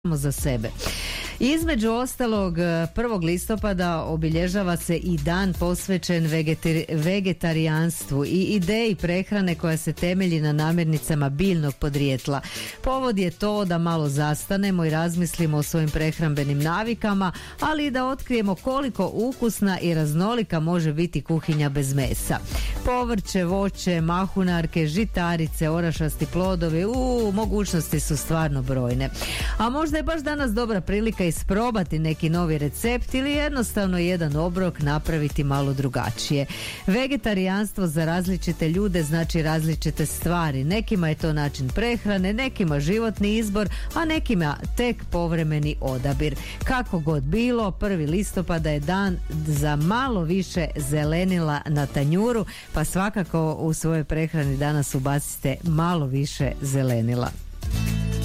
za sebe. Između ostalog, 1. listopada obilježava se i dan posvećen vegetarijanstvu i ideji prehrane koja se temelji na namirnicama biljnog podrijetla. Povod je to da malo zastanemo i razmislimo o svojim prehrambenim navikama, ali i da otkrijemo koliko ukusna i raznolika može biti kuhinja bez mesa. Povrće, voće, mahunarke, žitarice, orašasti plodovi, mogućnosti su stvarno brojne. A možda je baš danas dobra prilika isprobati neki novi recept ili jednostavno jedan obrok napraviti malo drugačije. Vegetarijanstvo za različite ljude znači različite stvari. Nekima je to način prehrane, nekima životni izbor, a nekima tek povremeni odabir. Kako god bilo, 1. listopada je dan za malo više zelenila na tanjuru, pa svakako u svojoj prehrani danas ubacite malo više zelenila.